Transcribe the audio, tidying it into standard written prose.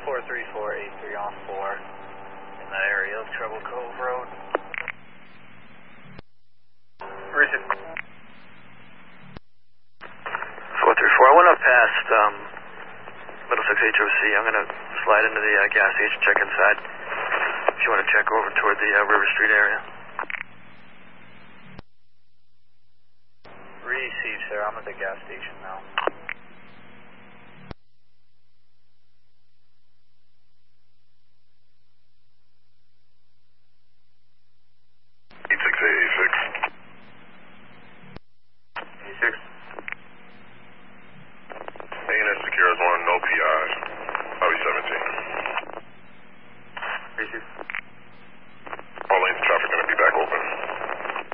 43483 on 4 in that area of Treble Cove Road. Receive. 434, I went up past Middlesex HOC. I'm going to slide into the gas station, check inside. If you want to check over toward the River Street area. Receive, sir. I'm at the gas station now.